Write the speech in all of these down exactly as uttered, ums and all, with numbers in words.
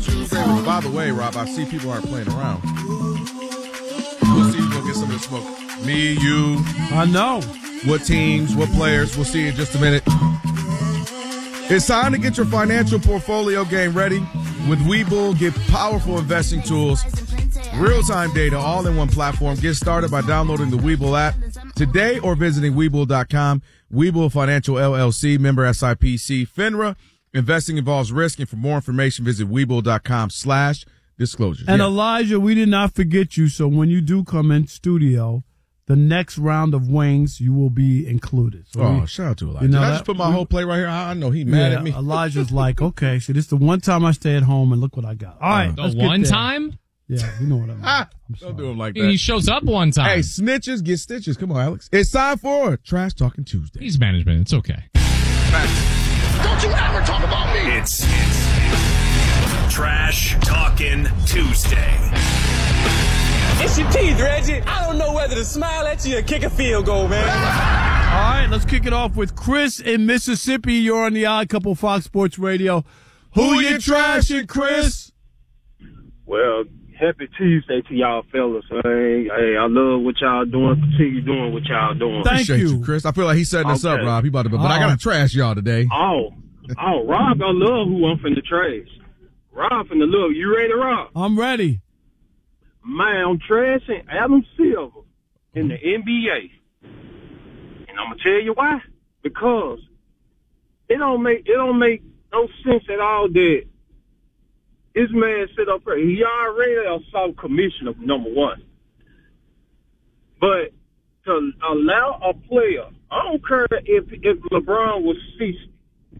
But by the way, Rob, I see people aren't playing around. We'll see who's going to get some of the smoke. Me, you. I know. What teams, what players. We'll see in just a minute. It's time to get your financial portfolio game ready. With Webull, get powerful investing tools, real-time data, all in one platform. Get started by downloading the Webull app today or visiting Webull dot com. Webull Financial L L C, member S I P C, FINRA. Investing involves risk, and for more information, visit Webull dot com slash disclosures. And yeah. Elijah, we did not forget you, so when you do come in studio, the next round of wings, you will be included. So oh, we, shout out to Elijah. You know Did I that, just put my we, whole plate right here? I know he mad yeah, at me. Elijah's like, okay, so this is the one time I stay at home, and look what I got. All right. The one time? Yeah, you know what I mean. Ah, don't do him like that. He shows up one time. Hey, snitches get stitches. Come on, Alex. It's time for Trash Talking Tuesday. He's management. It's okay. Don't you ever talk about me. It's, it's Trash Talking Tuesday. It's your teeth, Reggie. I don't know whether to smile at you or kick a field goal, man. All right, let's kick it off with Chris in Mississippi. You're on the Odd Couple Fox Sports Radio. Who you trashing, Chris? Well, happy Tuesday to y'all fellas. Hey, hey, I love what y'all doing. Continue doing what y'all doing. Thank Appreciate you. you, Chris. I feel like he's setting us Okay. up, Rob. He about to, but, but I Oh. gotta trash y'all today. Oh, oh, Rob, I love who I'm finna trash. Rob finna love. You ready, Rob? I'm ready. Man, I'm trashing Adam Silver in the N B A, and I'm gonna tell you why. Because it don't make it don't make no sense at all that this man sit up here. He already a South commissioner, number one, but to allow a player, I don't care if if LeBron was sixty,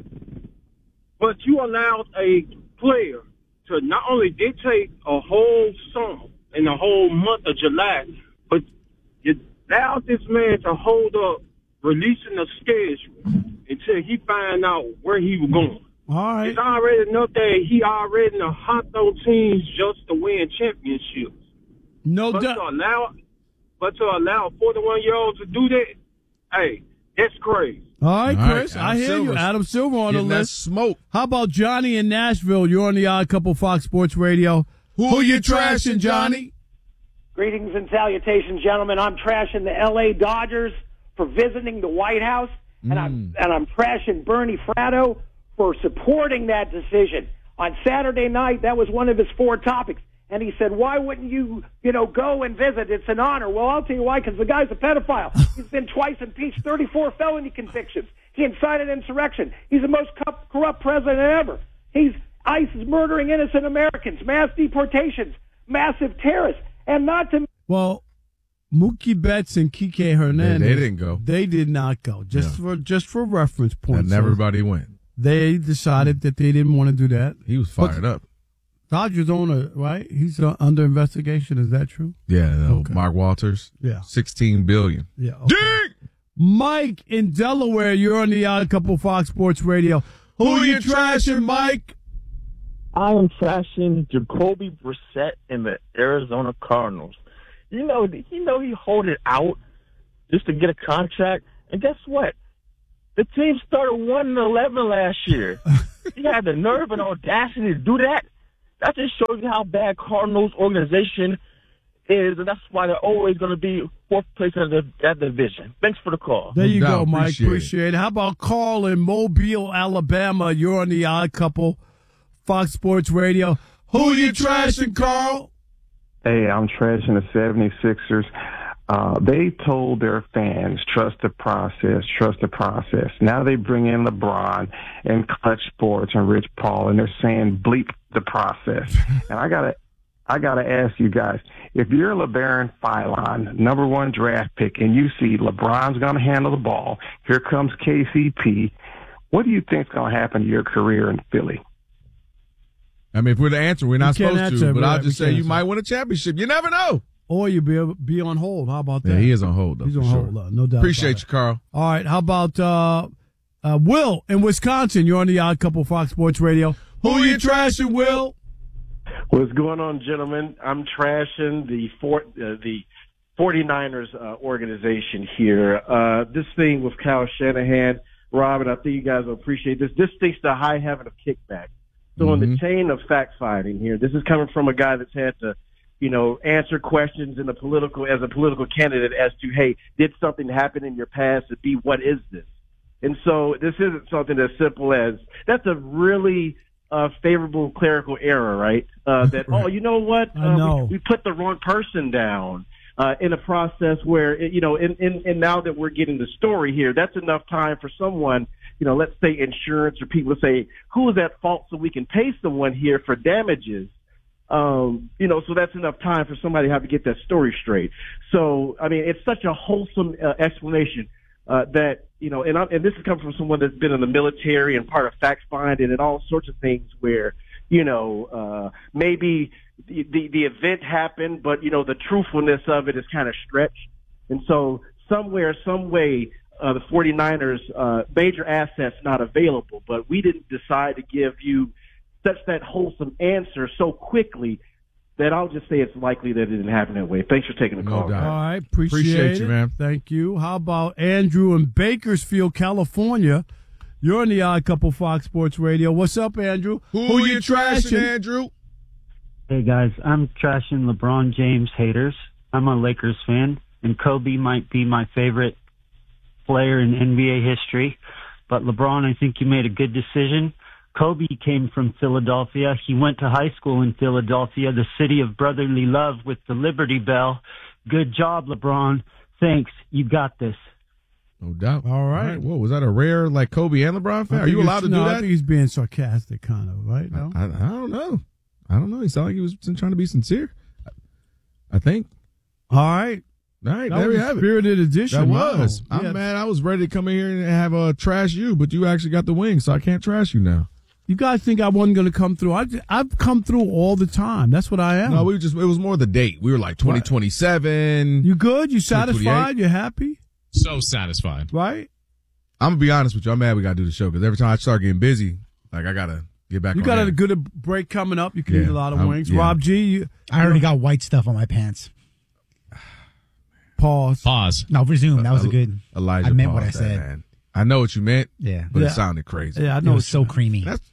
but you allowed a player to not only dictate a whole summer in the whole month of July, but you allowed this man to hold up releasing the schedule until he find out where he was going. All right. It's already enough that he already done hopped on teams just to win championships. No But doubt. to allow, but to allow a forty-one-year-old to do that, hey, that's crazy. All right, All right, Chris. I Adam hear you. Silver's Adam Silver on the Getting that list. smoke. How about Johnny in Nashville? You're on the Odd Couple Fox Sports Radio. Who, you trashing, Johnny? Greetings and salutations, gentlemen. I'm trashing the L A Dodgers for visiting the White House, and I'm and I'm trashing Bernie Fratto for supporting that decision. On Saturday night, that was one of his four topics, and he said, "Why wouldn't you, you know, go and visit? It's an honor." Well, I'll tell you why. Because the guy's a pedophile. He's been twice impeached, thirty-four felony convictions. He incited insurrection. He's the most corrupt president ever. He's ICE is murdering innocent Americans, mass deportations, massive terrorists, and not to. Well, Mookie Betts and Kike Hernandez. They- they didn't go. They did not go. Just Yeah. for just for reference points. And So everybody went. they decided that they didn't want to do that. He was fired up. Dodgers owner, right? He's uh, under investigation. Is that true? Yeah, no, Okay. Mark Walters. Yeah. Sixteen billion. Yeah. Okay. Ding! Mike in Delaware. You're on the Odd Couple Fox Sports Radio. Who, you trashing, Mike? I am trashing Jacoby Brissett in the Arizona Cardinals. You know, you know he hold it out just to get a contract, and guess what? The team started one and eleven last year. He had the nerve and audacity to do that. That just shows you how bad Cardinals organization is, and that's why they're always going to be fourth place in the, that division. Thanks for the call. There you No go, doubt. Mike. Appreciate it. Appreciate it. How about Carl in Mobile, Alabama? You're on the Odd Couple Fox Sports Radio. Who you trashing, Carl? Hey, I'm trashing the seventy-sixers. Uh, they told their fans, trust the process, trust the process. Now they bring in LeBron and Clutch Sports and Rich Paul, and they're saying bleep the process. And I gotta, I gotta ask you guys, if you're LeBaron Philon, number one draft pick, and you see LeBron's gonna handle the ball, here comes K C P, what do you think's gonna happen to your career in Philly? I mean, if we're the answer, we're not We can't supposed answer, to. But we- I'll we just say can't you answer. might win a championship. You never know. Or you be able, be on hold. How about that? Yeah, he is on hold, though. He's for on sure. hold, uh, no doubt. Appreciate about you, Carl. All right. How about uh, uh, Will in Wisconsin? You're on the Odd Couple Fox Sports Radio. Who you trashing, Will? What's going on, gentlemen? I'm trashing the for, uh, the 49ers uh, organization here. Uh, this thing with Kyle Shanahan, Rob, and I think you guys will appreciate this. This thinks the high heaven of kickback. So in Mm-hmm. the chain of fact finding here, this is coming from a guy that's had to, you know, answer questions in the political as a political candidate as to, hey, did something happen in your past? And B, what is this? And so this isn't something as simple as that's a really uh, favorable clerical error, right? Uh, that oh, you know what? I Uh, know. We, we put the wrong person down. Uh, in a process where, you know, and, and, and now that we're getting the story here, that's enough time for someone, you know, let's say insurance or people to say, who is at fault so we can pay someone here for damages. Um, you know, so that's enough time for somebody to have to get that story straight. So, I mean, it's such a wholesome uh, explanation uh, that, you know, and, I'm, and this is coming from someone that's been in the military and part of fact finding and all sorts of things where, you know, uh, maybe the, the, the event happened, but, you know, the truthfulness of it is kind of stretched. And so somewhere, some way, uh, the 49ers, uh, major assets not available, but we didn't decide to give you such that wholesome answer so quickly that I'll just say it's likely that it didn't happen that way. Thanks for taking the No call. doubt. All right, appreciate, Appreciate you, it. man. Thank you. How about Andrew in Bakersfield, California? You're on the Odd Couple Fox Sports Radio. What's up, Andrew? Who, you trashing, Andrew? Hey, guys, I'm trashing LeBron James haters. I'm a Lakers fan, and Kobe might be my favorite player in N B A history. But LeBron, I think you made a good decision. Kobe came from Philadelphia. He went to high school in Philadelphia, the city of brotherly love with the Liberty Bell. Good job, LeBron. Thanks. You got this. No doubt. All right. Whoa, was that a rare, like, Kobe and LeBron fan? I Are think you allowed to he's- do no, I that? think he's being sarcastic, kind of, right? No? I, I don't know. I don't know. He sounded like he was trying to be sincere. I think. All right. All right, That there was we a have it. spirited edition. That Wow. was. I'm Yeah. mad. I was ready to come in here and have a trash you, but you actually got the wings, so I can't trash you now. You guys think I wasn't going to come through? I, I've come through all the time. That's what I am. No, we just it was more the date. We were like twenty twenty-seven. You good? You satisfied? twenty twenty-eight. You happy? So satisfied. Right? I'm going to be honest with you. I'm mad we got to do the show because every time I start getting busy, like I got to get back You on got air. a good break coming up. You can Yeah, eat a lot of I'm- wings. yeah. Rob G, you, I already got white stuff on my pants. pause. Pause. No, resume. That was a good. Elijah, I meant what I paused that, said. man. I know what you meant. Yeah. But Yeah. it sounded crazy. Yeah, I It know. was so what you- creamy. That's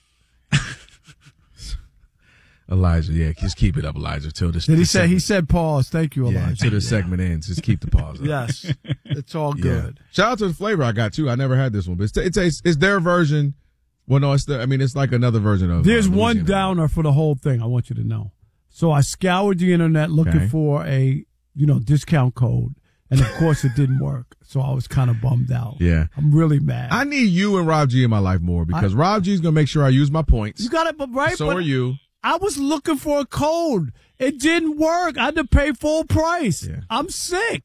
Elijah, yeah, just keep it up, Elijah, till this. Did he this say? segment- He said pause. Thank you, Yeah, Elijah. till this segment ends. Just keep the pause up. Yes, it's all Yeah. good. Shout out to the flavor I got too. I never had this one, but it's it's it's, it's their version. Well, no, it's the, I mean, it's like another version of. There's uh, one Louisiana. downer for the whole thing. I want you to know. So I scoured the internet looking Okay. for a you know discount code, and of course it didn't work. So I was kind of bummed out. Yeah, I'm really mad. I need you and Rob G in my life more because I- Rob G's gonna make sure I use my points. You got it, but right. So but are you. I was looking for a code. It didn't work. I had to pay full price. Yeah. I'm sick.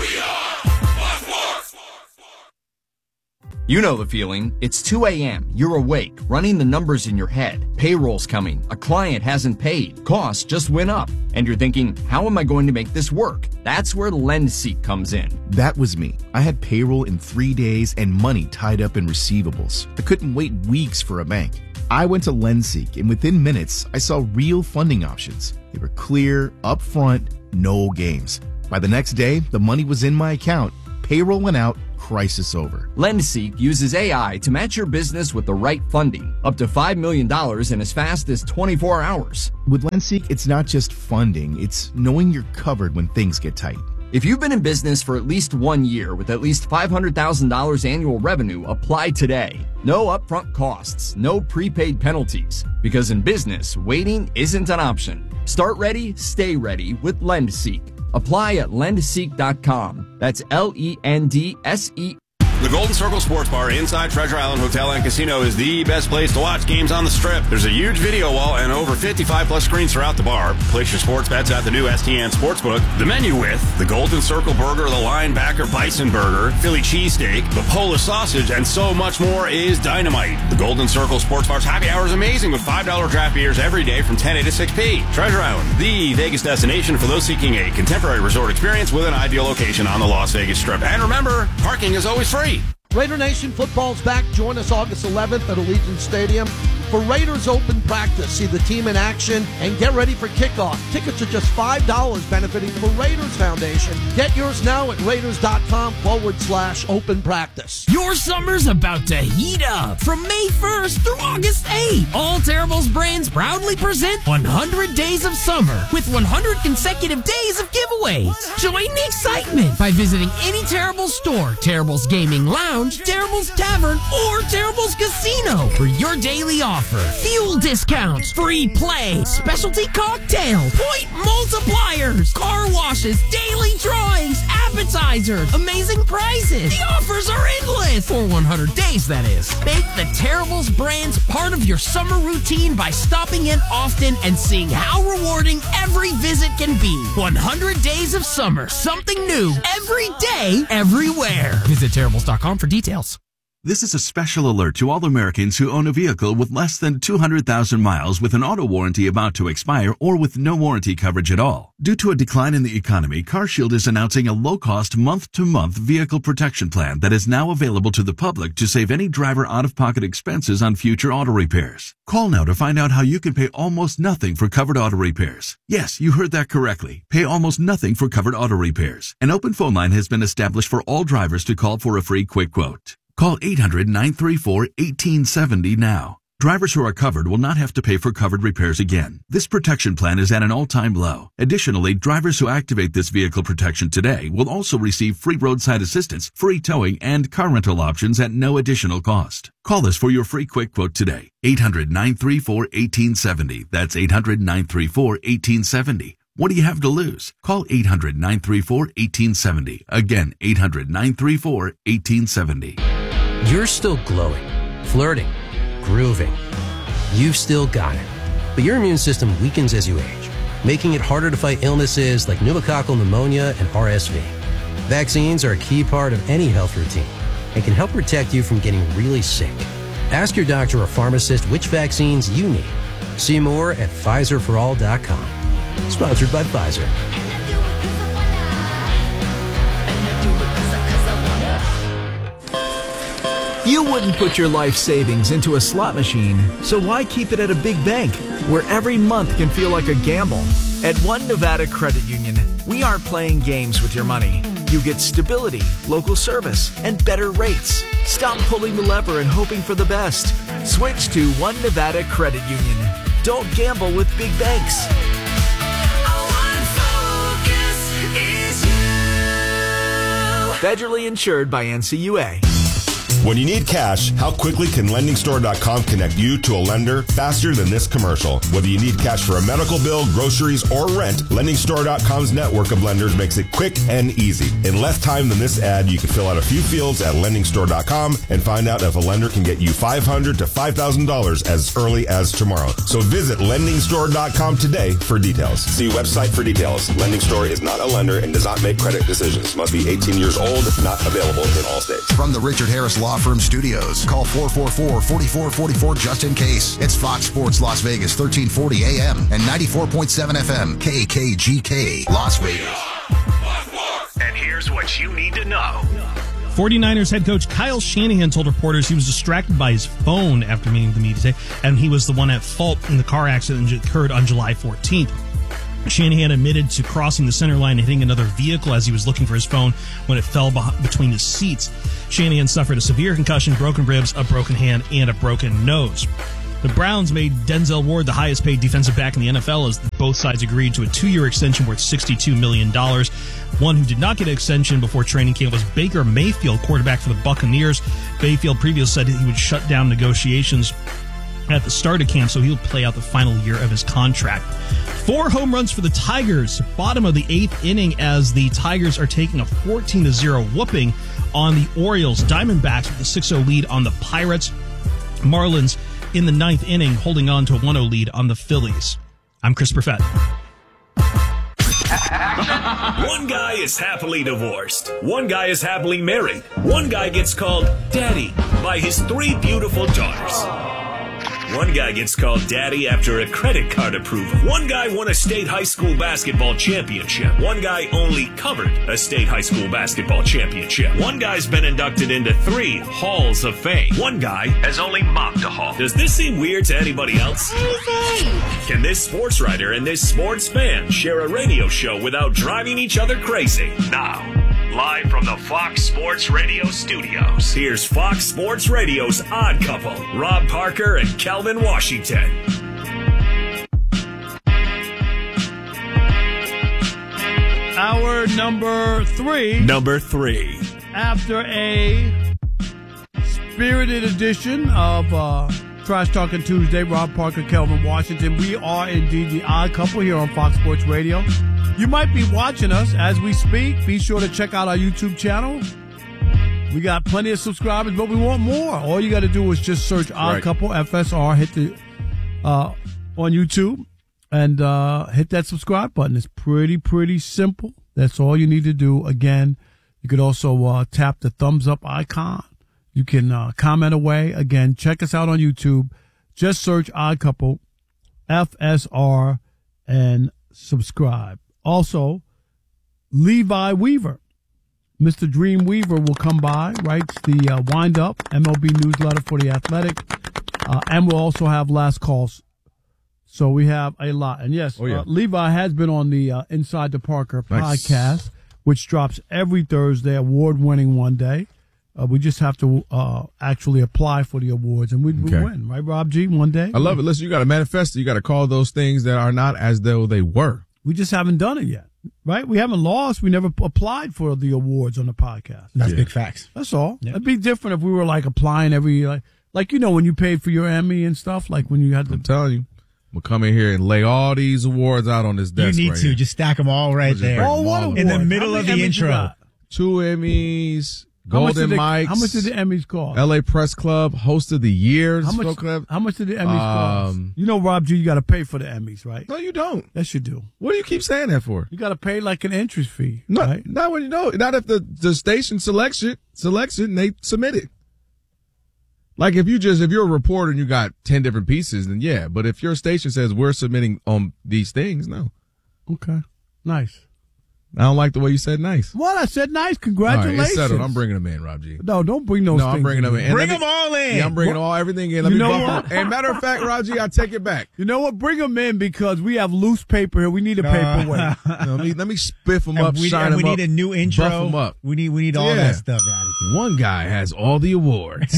You know the feeling. It's two a.m. You're awake, running the numbers in your head. Payroll's coming. A client hasn't paid. Costs just went up. And you're thinking, how am I going to make this work? That's where LendSeek comes in. That was me. I had payroll in three days and money tied up in receivables. I couldn't wait weeks for a bank. I went to LendSeek, and within minutes, I saw real funding options. They were clear, upfront, no games. By the next day, the money was in my account. Payroll went out, crisis over. LendSeek uses A I to match your business with the right funding, up to five million dollars in as fast as twenty-four hours. With LendSeek, it's not just funding, it's knowing you're covered when things get tight. If you've been in business for at least one year with at least five hundred thousand dollars annual revenue, apply today. No upfront costs, no prepaid penalties. Because in business, waiting isn't an option. Start ready, stay ready with LendSeek. Apply at lend seek dot com. That's L E N D S E. The Golden Circle Sports Bar inside Treasure Island Hotel and Casino is the best place to watch games on the Strip. There's a huge video wall and over fifty-five plus screens throughout the bar. Place your sports bets at the new S T N Sportsbook. The menu with the Golden Circle Burger, the Linebacker Bison Burger, Philly Cheesesteak, the Polish Sausage, and so much more is dynamite. The Golden Circle Sports Bar's happy hour is amazing with five dollar draft beers every day from ten a to six p. Treasure Island, the Vegas destination for those seeking a contemporary resort experience with an ideal location on the Las Vegas Strip. And remember, parking is always free. Raider Nation football's back. Join us August eleventh at Allegiant Stadium for Raiders Open Practice. See the team in action and get ready for kickoff. Tickets are just five dollars, benefiting the Raiders Foundation. Get yours now at raiders.com forward slash open practice. Your summer's about to heat up. From May first through August eighth, all Terribles brands proudly present one hundred Days of Summer with one hundred consecutive days of giveaways. Join the excitement by visiting any Terribles store, Terribles Gaming Lounge, Terribles Tavern, or Terribles Casino for your daily offer. Fuel discounts, free play, specialty cocktails, point multipliers, car washes, daily drawings, appetizers, amazing prizes. The offers are endless for one hundred days, that is. Make the Terribles brands part of your summer routine by stopping in often and seeing how rewarding every visit can be. one hundred Days of Summer. Something new every day, everywhere. Visit Terribles dot com for details. This is a special alert to all Americans who own a vehicle with less than two hundred thousand miles with an auto warranty about to expire or with no warranty coverage at all. Due to a decline in the economy, CarShield is announcing a low-cost month-to-month vehicle protection plan that is now available to the public to save any driver out-of-pocket expenses on future auto repairs. Call now to find out how you can pay almost nothing for covered auto repairs. Yes, you heard that correctly. Pay almost nothing for covered auto repairs. An open phone line has been established for all drivers to call for a free quick quote. Call eight hundred, nine three four, one eight seven zero now. Drivers who are covered will not have to pay for covered repairs again. This protection plan is at an all-time low. Additionally, drivers who activate this vehicle protection today will also receive free roadside assistance, free towing, and car rental options at no additional cost. Call us for your free quick quote today. eight hundred, nine three four, one eight seven zero. That's eight hundred, nine three four, one eight seven zero. What do you have to lose? Call eight hundred, nine three four, one eight seven zero. Again, eight hundred, nine three four, one eight seven zero. You're still glowing, flirting, grooving. You've still got it. But your immune system weakens as you age, making it harder to fight illnesses like pneumococcal pneumonia and R S V. Vaccines are a key part of any health routine and can help protect you from getting really sick. Ask your doctor or pharmacist which vaccines you need. See more at Pfizer for all dot com. Sponsored by Pfizer. You wouldn't put your life savings into a slot machine, so why keep it at a big bank, where every month can feel like a gamble? At One Nevada Credit Union, we aren't playing games with your money. You get stability, local service, and better rates. Stop pulling the lever and hoping for the best. Switch to One Nevada Credit Union. Don't gamble with big banks. Federally insured by N C U A. When you need cash, how quickly can lending store dot com connect you to a lender faster than this commercial? Whether you need cash for a medical bill, groceries, or rent, lending store dot com's network of lenders makes it quick and easy. In less time than this ad, you can fill out a few fields at lending store dot com and find out if a lender can get you five hundred dollars to five thousand dollars as early as tomorrow. So visit lending store dot com today for details. See website for details. Lending Store is not a lender and does not make credit decisions. Must be eighteen years old. Not available in all states. From the Richard Harris Law Firm Studios, call four four four, four four four four just in case. It's Fox Sports Las Vegas, thirteen forty A M and ninety-four point seven F M, K K G K, Las Vegas. And here's what you need to know. forty-niners head coach Kyle Shanahan told reporters he was distracted by his phone after meeting with the media today, and he was the one at fault in the car accident that occurred on July fourteenth. Shanahan admitted to crossing the center line and hitting another vehicle as he was looking for his phone when it fell behind, between his seats. Shanahan suffered a severe concussion, broken ribs, a broken hand, and a broken nose. The Browns made Denzel Ward the highest-paid defensive back in the N F L as both sides agreed to a two-year extension worth sixty-two million dollars. One who did not get an extension before training camp was Baker Mayfield, quarterback for the Buccaneers. Mayfield previously said he would shut down negotiations at the start of camp, so he'll play out the final year of his contract. Four home runs for the Tigers, bottom of the eighth inning, as the Tigers are taking a fourteen to zero whooping on the Orioles. Diamondbacks with a six oh lead on the Pirates. Marlins in the ninth inning holding on to a one oh lead on the Phillies. I'm Chris Perfett. One guy is happily divorced. One guy is happily married. One guy gets called Daddy by his three beautiful daughters. One guy gets called daddy after a credit card approval. One guy won a state high school basketball championship. One guy only covered a state high school basketball championship. One guy's been inducted into three halls of fame. One guy has only mopped a hall. Does this seem weird to anybody else? Can this sports writer and this sports fan share a radio show without driving each other crazy? Now, live from the Fox Sports Radio studios, here's Fox Sports Radio's Odd Couple, Rob Parker and Calvin Washington. Hour number three. Number three. After a spirited edition of uh, Trash Talking Tuesday, Rob Parker, Calvin Washington. We are indeed the Odd Couple here on Fox Sports Radio. You might be watching us as we speak. Be sure to check out our YouTube channel. We got plenty of subscribers, but we want more. All you got to do is just search Odd Right. Couple F S R, hit the uh, on YouTube, and uh, hit that subscribe button. It's pretty, pretty simple. That's all you need to do. Again, you could also uh, tap the thumbs up icon. You can uh, comment away. Again, check us out on YouTube. Just search Odd Couple F S R and subscribe. Also, Levi Weaver, Mister Dream Weaver, will come by, writes the uh, Wind Up M L B newsletter for The Athletic, uh, and we'll also have Last Calls. So we have a lot. And yes, Oh, yeah. uh, Levi has been on the uh, Inside the Parker Nice. podcast, which drops every Thursday, award-winning one day. Uh, we just have to uh, actually apply for the awards, and we, we Okay. win, right, Rob G, one day? I love it. Listen, you got to manifest it. You got to call those things that are not as though they were. We just haven't done it yet, right? We haven't lost. We never p- applied for the awards on the podcast. That's Yeah. big facts. That's all. It'd be different if we were like applying every, like, like you know, when you paid for your Emmy and stuff, like when you had to. I'm telling you. We'll come in here and lay all these awards out on this You desk need right to here. just stack them all right We'll just there. break them all in the apart. middle How of many the Emmys you intro. got? Two Emmys, How much Golden did the- Mics. How much did the Emmys cost? L A Press Club, Host of the Year. How much, Club. how much did the Emmys cost? Um, You know, Rob G, you got to pay for the Emmys, right? No, you don't. Yes, you do. What do you keep saying that for? You got to pay like an entry fee, Not, right? not when you know. Not if the, the station selects it, selects it, and they submit it. Like if you just if you're a reporter and you got ten different pieces, then yeah. But if your station says we're submitting on these things, no. Okay, nice. I don't like the way you said nice. What? I said nice. All right, Congratulations. it's settled. I'm bringing them in, Rob G. No, don't bring those No, things I'm bringing them in. And Bring let them me- all in. Yeah, I'm bringing What? all everything in. Let You me know bump what? them. And matter of fact, Rob G, I take it back. You know what? Bring them in because we have loose paper here. We need a paperweight. let me let me spiff them And up, we, shine and we them need up, a new intro. buff them up. We need we need all Yeah. that stuff added to One guy has all the awards.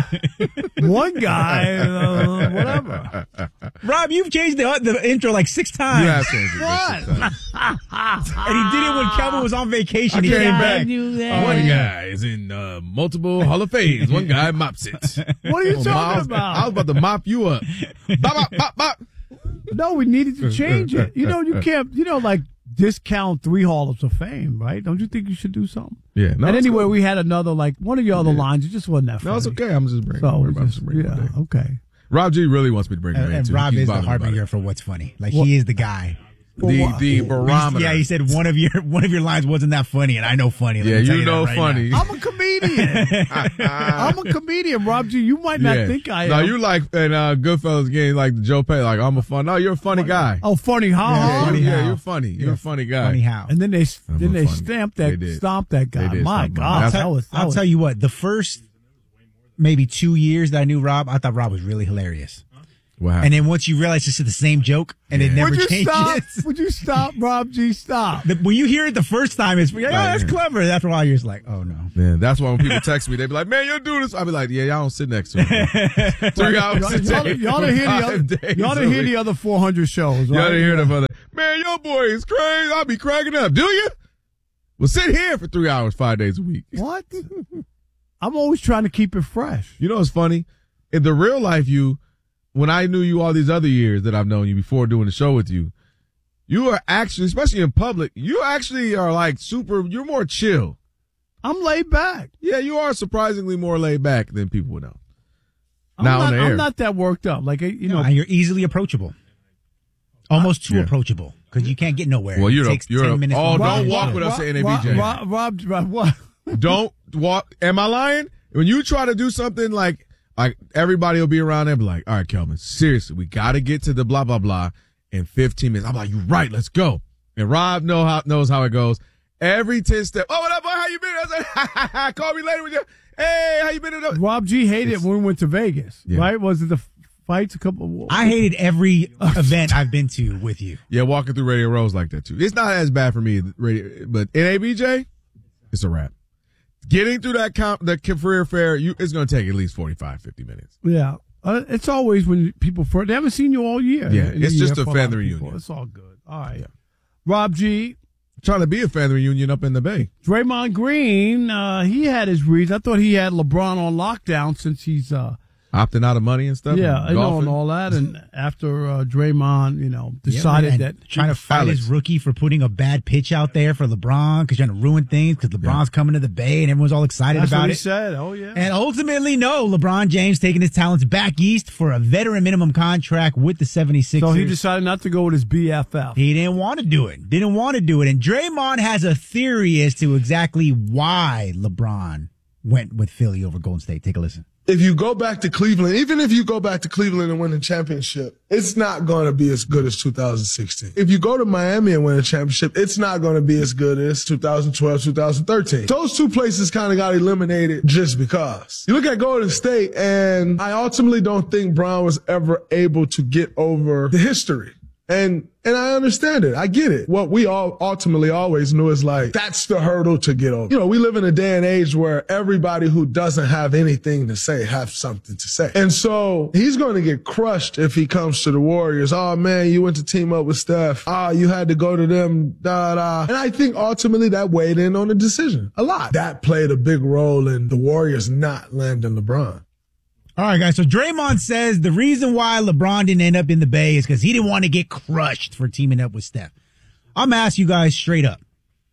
One guy, uh, whatever. it. Rob, you've changed the, the intro like six times. You have changed it. What? And he did it when Calvin was on vacation. I He came came back. back. Do that. One guy is in uh, multiple Hall of Fames. One guy mops it. What are you Oh, talking I was, about? I was about to mop you up. Bop, bop, bop, bop. No, we needed to change it. You know, you can't, you know, like discount three Halls of Fame, right? Don't you think you should do something? Yeah. No, and it's anyway, cool. we had another, like, one of your other lines. It just wasn't that funny. No, it's okay. I'm just bringing. So, Don't worry we about it. just- Just bring it yeah, one day. okay. Rob G really wants me to bring him And, in and too. Rob He's is the bothered about harbinger it. for what's funny. Like he is the guy. The Well, the barometer. Yeah, he said one of your one of your lines wasn't that funny, and I know funny. Let Yeah, me tell you know that right funny. now. I'm a comedian. I'm a comedian, Rob G. You might not Yeah. think I am. No, you like in uh, Goodfellas game like the Joe Pay. Like I'm a fun. No, you're a funny guy. Oh, funny, huh? Yeah, huh? you, funny yeah, how. you're funny. You're Yeah, a funny guy. Funny how? And then they I'm then a they funny- stamped they that did. stomped that guy. They did My stomp him. God, That's- that was. That I'll was tell you what. The first maybe two years that I knew Rob, I thought Rob was really hilarious. What happened? And then once you realize it's the same joke, and it Yeah. never Would you changes. stop? Would you stop, Rob G? Stop. The- when you hear it the first time, it's like, oh, that's yeah. clever. After a while, you're just like, oh no. Yeah, that's why when people text me, they be like, "Man, you'll do this." I be like, "Yeah, y'all don't sit next to him." Three hours Y'all, a y'all, day, y'all done hear the five other, days y'all a done hear week. the other four hundred shows, right? Y'all done hear the other. Man, your boy is crazy. I'll be cracking up. Do you? Well, sit here for three hours, five days a week. What? I'm always trying to keep it fresh. You know what's funny? In the real life, you, when I knew you all these other years that I've known you before doing the show with you, you are actually, especially in public, you actually are like super, you're more chill. I'm laid back. Yeah, you are surprisingly more laid back than people would know. I'm Now not, on the air. I'm not that worked up. Like, you know, And you're easily approachable. Almost too Yeah. approachable because you can't get nowhere. Well, you're it a- takes you're ten a- minutes. oh, to don't walk. walk with us at N A B J. Rob, Rob, Rob, Rob, what? Don't walk. Am I lying? When you try to do something like Like, everybody will be around there and be like, all right, Kelvin, seriously, we got to get to the blah, blah, blah in fifteen minutes. I'm like, you're right, let's go. And Rob know how, knows how it goes. Every ten step, oh, what up, boy, how you been? I was like, ha, ha, ha, call me later with you. Hey, how you been? Rob G hated It's- it when we went to Vegas, Yeah. right? Was it the fights a couple? I hated every event I've been to with you. Yeah, walking through Radio Row's like that, too. It's not as bad for me, radio, but in A B J, it's a wrap. Getting through that comp, the career fair, you, it's going to take at least forty-five, fifty minutes. Yeah. Uh, it's always when people first, they haven't seen you all year. Yeah, In it's year just a for lot family of people. reunion. It's all good. All right. Rob G. Trying to be a family reunion up in the Bay. Draymond Green, uh, he had his reasons. I thought he had LeBron on lockdown since he's, uh, Opting out of money and stuff. yeah, and I know, golfing. and all that. And after uh, Draymond, you know, decided Yeah, that and trying to fight his rookie for putting a bad pitch out there for LeBron because trying to ruin things because LeBron's coming to the Bay and everyone's all excited That's about what he it. said. Oh, yeah. And ultimately, no, LeBron James taking his talents back east for a veteran minimum contract with the seventy-sixers. So he decided not to go with his B F F. He didn't want to do it. Didn't want to do it. And Draymond has a theory as to exactly why LeBron went with Philly over Golden State. Take a listen. If you go back to Cleveland, even if you go back to Cleveland and win a championship, it's not going to be as good as two thousand sixteen. If you go to Miami and win a championship, it's not going to be as good as two thousand twelve, two thousand thirteen. Those two places kind of got eliminated just because. You look at Golden State, and I ultimately don't think Brown was ever able to get over the history. And and I understand it. I get it. What we all ultimately always knew is like, that's the hurdle to get over. You know, we live in a day and age where everybody who doesn't have anything to say have something to say. And so he's going to get crushed if he comes to the Warriors. Oh, man, you went to team up with Steph. Ah, you had to go to them, da, da. And I think ultimately that weighed in on the decision a lot. That played a big role in the Warriors not landing LeBron. All right, guys. So Draymond says the reason why LeBron didn't end up in the Bay is because he didn't want to get crushed for teaming up with Steph. I'm going to ask you guys straight up.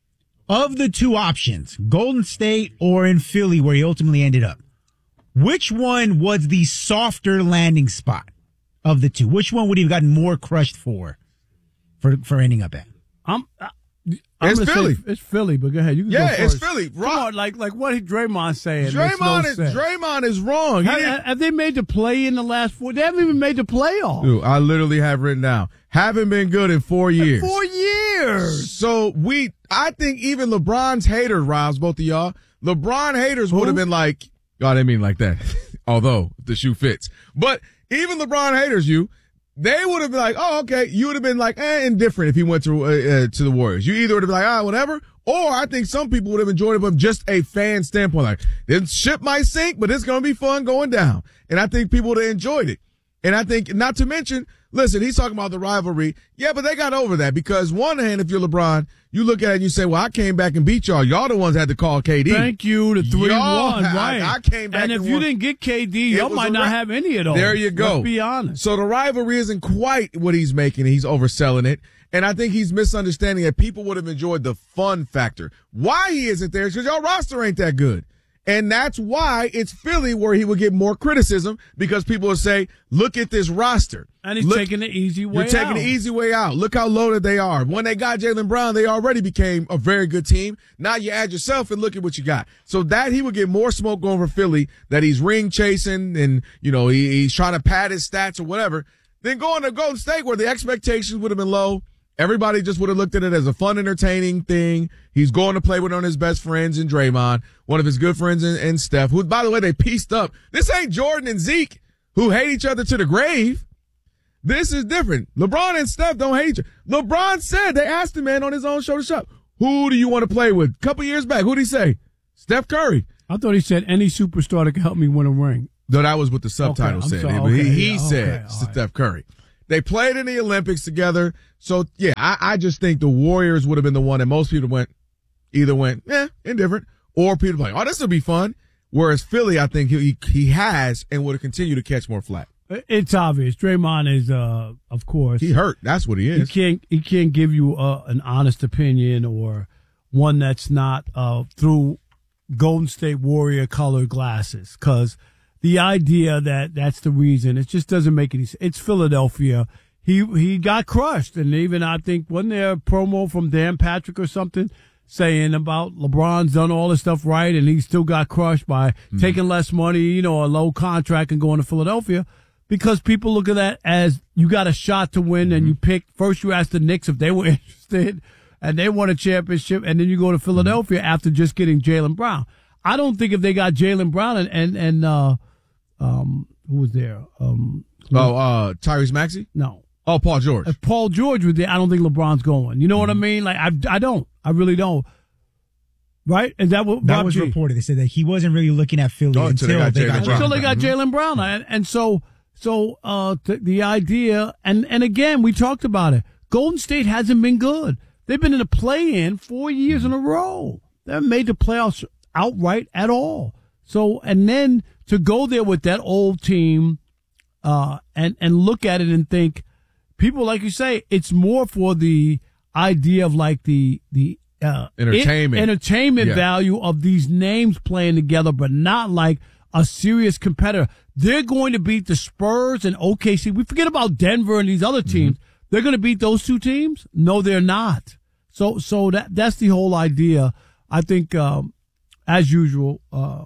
Of the two options, Golden State or in Philly where he ultimately ended up, which one was the softer landing spot of the two? Which one would he have gotten more crushed for, for, for ending up at? I'm, I, I'm It's gonna Philly. Say it's Philly, but go ahead. You can Yeah, go it's first. Philly. Come on, like like what Draymond saying. makes Draymond no is sense. Draymond is wrong. He Have, didn't- have they made the play in the last four? They haven't even made the playoffs. Dude, I literally have written down. Haven't been good in four years. Four years. So we, I think even LeBron's haters, Robs, both of y'all, LeBron haters would have been like, oh, I didn't mean like that. Although the shoe fits. But even LeBron haters, you, they would have been like, oh, okay. You would have been like, eh, indifferent if he went to, uh, uh, to the Warriors. You either would have been like, ah, whatever. Or I think some people would have enjoyed it from just a fan standpoint. Like, this ship might sink, but it's going to be fun going down. And I think people would have enjoyed it. And I think, not to mention, listen, he's talking about the rivalry. Yeah, but they got over that because one hand, if you're LeBron, you look at it and you say, well, I came back and beat y'all. Y'all the ones that had to call K D. Thank you, the three Y'all one, had- right? I came back and if and you won. didn't get K D, It y'all was might a not ra- have any at all. There you go. Let's be honest. So the rivalry isn't quite what he's making. He's overselling it. And I think he's misunderstanding that people would have enjoyed the fun factor. Why he isn't there is because y'all roster ain't that good. And that's why it's Philly where he would get more criticism because people would say, look at this roster. And he's Look- taking the easy way You're taking out. the easy way out. Look how loaded they are. When they got Jaylen Brown, they already became a very good team. Now you add yourself and look at what you got. So that he would get more smoke going for Philly, that he's ring chasing and, you know, he, he's trying to pad his stats or whatever. Then going to Golden State where the expectations would have been low. Everybody just would have looked at it as a fun, entertaining thing. He's going to play with one of his best friends in Draymond, one of his good friends in, in Steph, who, by the way, they pieced up. This ain't Jordan and Zeke who hate each other to the grave. This is different. LeBron and Steph don't hate each other. LeBron said, they asked him, man, on his own show to shop, who do you want to play with? A couple years back, who did he say? Steph Curry. I thought he said any superstar that can help me win a ring. No, that was what the subtitle I'm said. sorry. But he, Okay, he yeah, said okay, all right. Steph Curry. They played in the Olympics together. So, yeah, I, I just think the Warriors would have been the one that most people went, either went, eh, indifferent, or people like, oh, this will be fun. Whereas Philly, I think he, he has and would have continued to catch more flack. It's obvious. Draymond is, uh, of course, He hurt. That's what he He is. can't he can't give you uh, an honest opinion or one that's not uh, through Golden State Warrior colored glasses. Because the idea that that's the reason, it just doesn't make any sense. It's Philadelphia. He he got crushed, and even I think wasn't there a promo from Dan Patrick or something saying about LeBron's done all this stuff right and he still got crushed by mm-hmm. taking less money, you know, a low contract and going to Philadelphia, because people look at that as you got a shot to win mm-hmm. and you pick, first you ask the Knicks if they were interested and they won a championship, and then you go to Philadelphia mm-hmm. after just getting Jaylen Brown. I don't think if they got Jaylen Brown and, and, and uh, um, who was there? Um, oh, uh, Tyrese Maxey? No. Oh, Paul George. If Paul George was there, I don't think LeBron's going. You know mm-hmm. what I mean? Like, I, I don't. I really don't. Right? Is that what that Rob was G? reported? They said that he wasn't really looking at Philly oh, until, until they got they Jaylen got Brown. Until they got Mm-hmm. Jaylen Brown. And, and so, so uh, th- the idea, and, and again, we talked about it. Golden State hasn't been good. They've been in a play-in four years in a row. They haven't made the playoffs outright at all. So, and then to go there with that old team uh, and, and look at it and think, people, like you say, it's more for the idea of like the the uh, entertainment it, entertainment yeah. value of these names playing together, but not like a serious competitor. They're going to beat the Spurs and O K C. We forget about Denver and these other teams. Mm-hmm. They're going to beat those two teams? No, they're not. So so that that's the whole idea. I think, um, as usual, uh,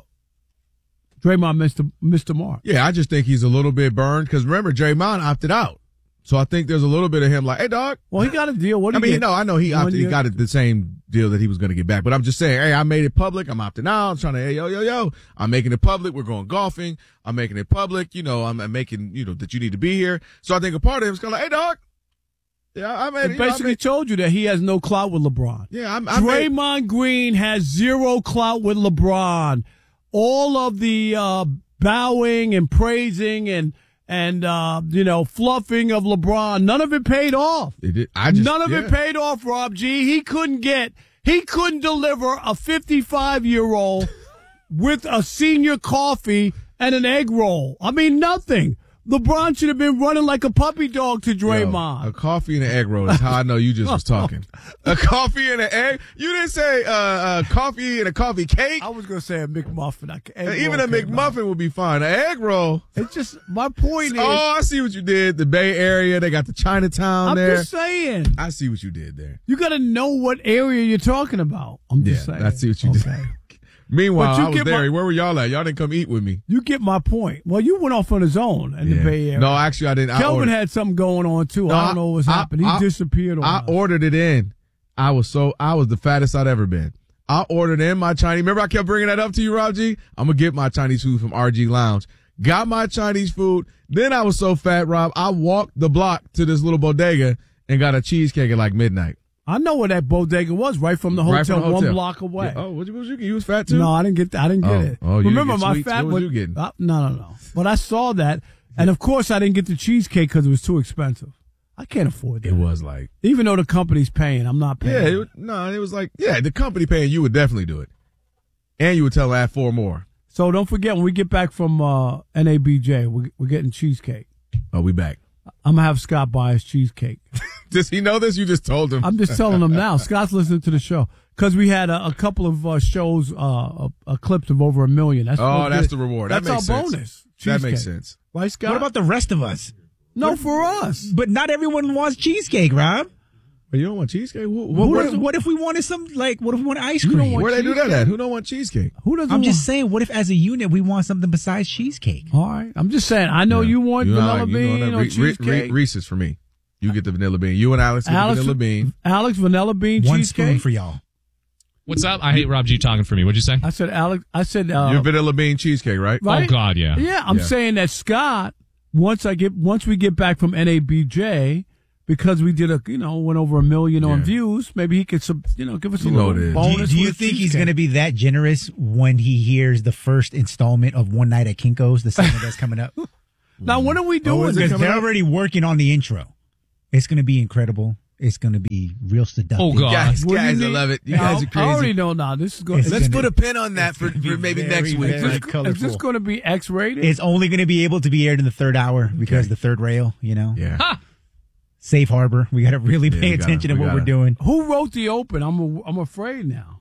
Draymond missed the, missed the mark. Yeah, I just think he's a little bit burned because remember, Draymond opted out. So I think there's a little bit of him like, hey, dog. Well, he got a deal. What did I mean, he get? no, I know he opted, he got it, the same deal that he was going to get back. But I'm just saying, hey, I made it public. I'm opting out. I'm trying to, hey, yo, yo, yo. I'm making it public. We're going golfing. I'm making it public. You know, I'm, I'm making, you know, that you need to be here. So I think a part of him is kind of like, hey, dog. Yeah, I made it. Basically made, told you that he has no clout with LeBron. Yeah, I'm, I Draymond made, Green has zero clout with LeBron. All of the uh, bowing and praising and and uh, you know fluffing of LeBron, none of it paid off. It did. I just, none of yeah. it paid off, Rob G. He couldn't get, he couldn't deliver a fifty-five year old with a senior coffee and an egg roll. I mean, nothing. LeBron should have been running like a puppy dog to Draymond. Yo, a coffee and an egg roll is how I know you just was talking. A coffee and an egg? You didn't say uh, uh, coffee and a coffee cake? I was going to say a McMuffin. I, Even a McMuffin would be fine. An egg roll. It's just, my point is. Oh, I see what you did. The Bay Area, they got the Chinatown I'm there. I'm just saying. I see what you did there. You got to know what area you're talking about. I'm just yeah, saying. I see what you okay. did. Meanwhile, I was there. My, Where were y'all at? Y'all didn't come eat with me. You get my point. Well, you went off on his own in yeah. the Bay Area. No, actually, I didn't. Kelvin I had something going on, too. No, I don't know what was I, happening. He I, disappeared on I us. ordered it in. I was so, I was the fattest I'd ever been. I ordered in my Chinese. Remember I kept bringing that up to you, Rob G? I'm going to get my Chinese food from R G Lounge. Got my Chinese food. Then I was so fat, Rob, I walked the block to this little bodega and got a cheesecake at like midnight. I know where that bodega was, right from the hotel, right from the hotel. one block away. Yeah. Oh, what you, what you get? You was fat too? No, I didn't get that. I didn't get oh. it. Oh, you Remember, didn't get my sweets? fat what was you getting? Uh, no, no, no. But I saw that, and of course, I didn't get the cheesecake because it was too expensive. I can't afford that. It was like, even though the company's paying, I'm not paying. Yeah, it, no, it was like, yeah, the company paying, you would definitely do it, and you would tell them add four more. So don't forget when we get back from uh, N A B J, we're, we're getting cheesecake. Oh, we back. I'm gonna have Scott buy his cheesecake. Does he know this? You just told him. I'm just telling him now. Scott's listening to the show because we had a, a couple of uh, shows, uh, uh, clips of over a million. That's oh, that's the reward. That's that makes our sense. bonus. Cheesecake. That makes sense. Right, Scott? What about the rest of us? No, what, for us. But not everyone wants cheesecake, Rob. But you don't want cheesecake? What, what, what, if, what if we wanted some, like, what if we wanted ice cream? Where they do that at? Who don't want cheesecake? Who doesn't I'm want? just saying, what if as a unit we want something besides cheesecake? All right. I'm just saying, I know yeah. you want you vanilla like, bean you know, or Re- cheesecake. Re- Re- Reese's for me. You get the vanilla bean. You and Alex get Alex, the vanilla bean. Alex, vanilla bean One cheesecake. spoon for y'all. What's up? I hate Rob G talking for me. What'd you say? I said, Alex, I said, uh, your vanilla bean cheesecake, right? right? Oh, God, yeah. Yeah, I'm yeah. saying that Scott, once I get, once we get back from N A B J, because we did a, you know, went over a million yeah. on views, maybe he could, you know, give us a you little know bonus. Do you, do you think he's going to be that generous when he hears the first installment of One Night at Kinko's, the segment that's coming up? Now, what are we doing? Because oh, they're up? already working on the intro. It's going to be incredible. It's going to be real seductive. Oh, God. Guys, guys I love it. You guys are crazy. I already know now. This is going. Let's put a pin on that for, for maybe very, next week. Very is, this, is this going to be X-rated? It's only going to be able to be aired in the third hour because okay. the third rail, you know. Yeah. Ha! Safe harbor. We got to really yeah, pay we attention gotta, to we what gotta. we're doing. Who wrote the open? I'm a, I'm afraid now.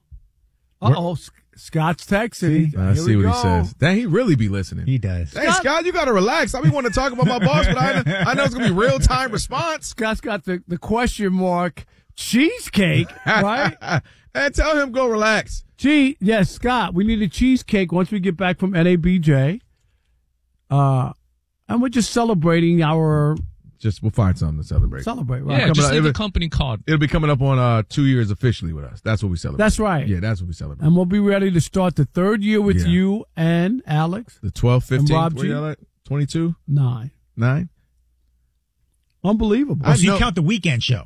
Uh oh, Scott's texting. I see what go. he says. Dang, he really be listening. He does. Hey, Scott, Scott you got to relax. I be want to talk about my boss, but I, I know it's going to be real time response. Scott's got the, the question mark cheesecake, right? And tell him go relax. Gee, yes, Scott, we need a cheesecake once we get back from N A B J. Uh, and we're just celebrating our... Just we'll find something to celebrate. Celebrate, right? Yeah, just up, leave the it'll, company card. It'll be coming up on uh, two years officially with us. That's what we celebrate. That's right. Yeah, that's what we celebrate. And we'll be ready to start the third year with Yeah. you and Alex. The twelfth, fifteenth, And Rob where G. y'all at? twenty-two? Nine. Nine? Unbelievable. Oh, so you count the weekend show?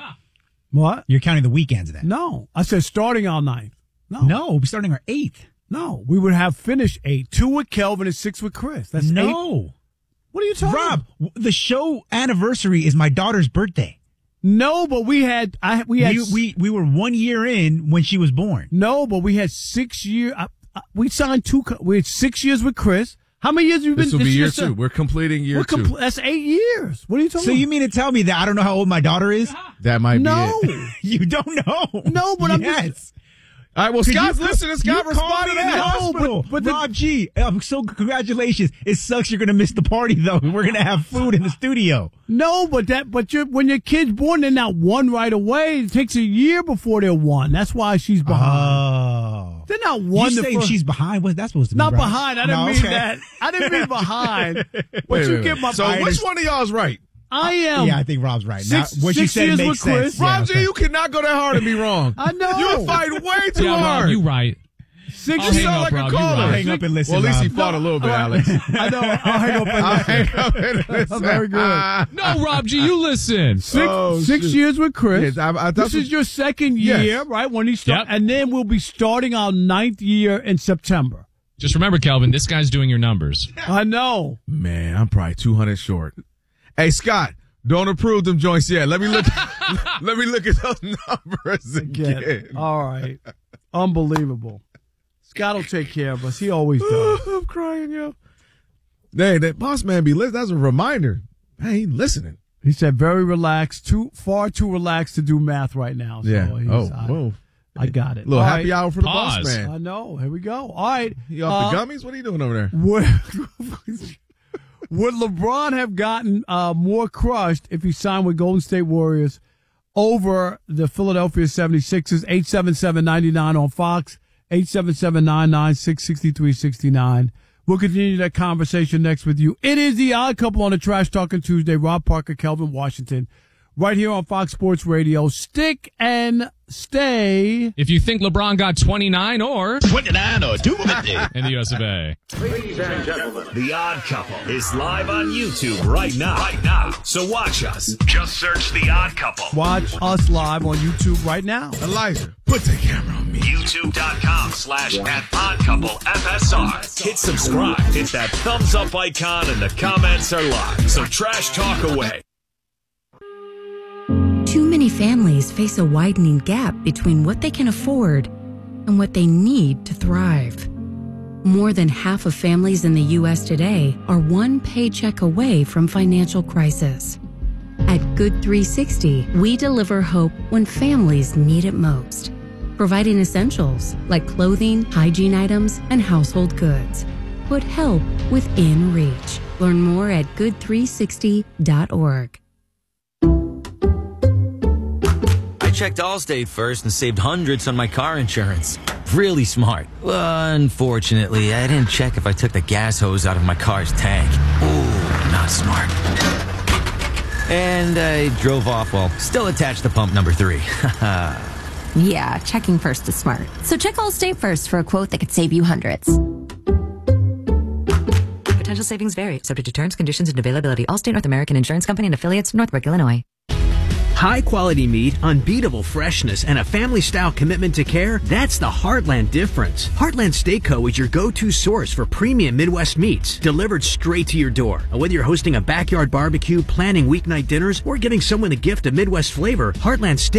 What? You're counting the weekends then? No. I said starting our ninth. No. No, we'll be starting our eighth. No. We would have finished eight. Two with Kelvin and six with Chris. That's no. eight. What are you talking Rob, about? w- the show anniversary is my daughter's birthday. No, but we had I we had we, we we were one year in when she was born. No, but we had six years. Uh, uh, we signed two. Co- we had six years with Chris. How many years have you been? This will be year year's two. son? We're completing year We're two. compl- That's eight years. What are you talking So about? you mean to tell me that I don't know how old my daughter is? That might No. be it. You don't know. No, but I'm yes. just. All right, well, Scott's you, listening. Scott you responded called me in the to that. hospital. but- but the- Rob G, um, so congratulations. It sucks you're going to miss the party, though. We're going to have food in the studio. No, but that but you're, when your kid's born, they're not one right away. It takes a year before they're one. That's why she's behind. Oh. They're not one. You the say first- she's behind? What's that supposed to be? Not Rob? behind. I didn't No, mean okay. that. I didn't mean behind. But Wait, you wait, get wait. my. So I which one of y'all is right? I am. Yeah, I think Rob's right. Six- now, what you six said years makes with Chris. sense. Yeah, Rob G, okay. you cannot go that hard and be wrong. I know. You're fighting way too Yeah, hard. Rob, you right. Six I'll You hang sound up, like Rob. a You caller. right. I'll hang up and listen, Well, at least he Rob. fought a little bit, All right. Alex. I know. I'll hang up and I'll listen. hang up and listen. Very good. No, Rob G, you listen. Six, Oh, six shit. years with Chris. Yes, I- I- this that's is what- your second year, Yes. right? When he start, Yep. and then we'll be starting our ninth year in September. Just remember, Kelvin, this guy's doing your numbers. I know. Man, I'm probably two hundred short. Hey, Scott, don't approve them joints yet. Let me look. Let me look at those numbers again. Again. All right. Unbelievable. Scott will take care of us. He always does. I'm crying, yo. Hey, that boss man be listening. That's a reminder. Hey, he listening. He said very relaxed, too far too relaxed to do math right now. So Yeah. he's- Oh, I, whoa. I got it. Little All happy right. hour for the Pause. boss man. I know. Here we go. All right. You off the Uh, gummies? What are you doing over there? Would, would LeBron have gotten uh, more crushed if he signed with Golden State Warriors over the Philadelphia seventy-sixers? eight seven seven, nine nine on Fox, eight seven seven, nine nine six, six three six nine. We'll continue that conversation next with you. It is the Odd Couple on a Trash Talking Tuesday. Rob Parker, Kelvin Washington, right here on Fox Sports Radio. Stick and stay. If you think LeBron got twenty-nine or twenty-nine or two fifty. in the U S of A. Ladies and gentlemen, The Odd Couple is live on YouTube right now. Right now. So watch us. Just search The Odd Couple. Watch us live on YouTube right now. Elijah, put the camera on me. YouTube.com slash at Odd Couple F S R. Hit subscribe. Hit that thumbs up icon and the comments are live. So trash talk away. Too many families face a widening gap between what they can afford and what they need to thrive. More than half of families in the U S today are one paycheck away from financial crisis. At Good three sixty, we deliver hope when families need it most, providing essentials like clothing, hygiene items, and household goods. Put help within reach. Learn more at good three sixty dot org. I checked Allstate first and saved hundreds on my car insurance. Really smart. Unfortunately, I didn't check if I took the gas hose out of my car's tank. Ooh, not smart. And I drove off while still attached to pump number three. Yeah, checking first is smart. So check Allstate first for a quote that could save you hundreds. Potential savings vary, subject to terms, conditions, and availability. Allstate North American Insurance Company and affiliates, Northbrook, Illinois. High quality meat, unbeatable freshness, and a family style commitment to care, that's the Heartland difference. Heartland Steak Co. is your go-to source for premium Midwest meats, delivered straight to your door. Whether you're hosting a backyard barbecue, planning weeknight dinners, or giving someone a gift of Midwest flavor, Heartland Steak